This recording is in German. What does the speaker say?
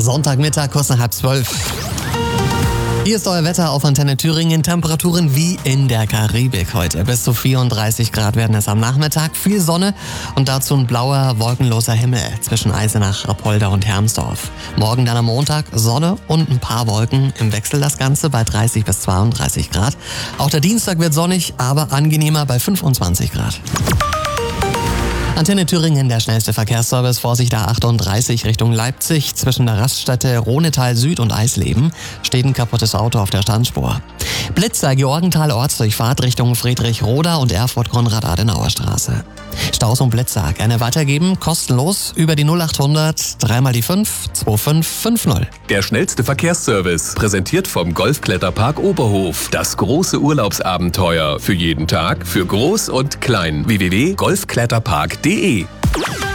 Sonntagmittag, kurz nach 11:30. Hier ist euer Wetter auf Antenne Thüringen. Temperaturen wie in der Karibik heute. Bis zu 34 Grad werden es am Nachmittag. Viel Sonne und dazu ein blauer, wolkenloser Himmel zwischen Eisenach, Apolda und Hermsdorf. Morgen dann am Montag Sonne und ein paar Wolken. Im Wechsel das Ganze bei 30 bis 32 Grad. Auch der Dienstag wird sonnig, aber angenehmer bei 25 Grad. Antenne Thüringen, der schnellste Verkehrsservice. Vorsicht A38 Richtung Leipzig. Zwischen der Raststätte Rhonetal Süd und Eisleben steht ein kaputtes Auto auf der Standspur. Blitzer, Georgenthal Ortsdurchfahrt Richtung Friedrich-Roda und Erfurt-Konrad-Adenauer-Straße. Staus und Blitzer gerne weitergeben, kostenlos über die 0800 3 mal die 5 2550. Der schnellste Verkehrsservice, präsentiert vom Golfkletterpark Oberhof. Das große Urlaubsabenteuer für jeden Tag, für groß und klein. www.golfkletterpark.de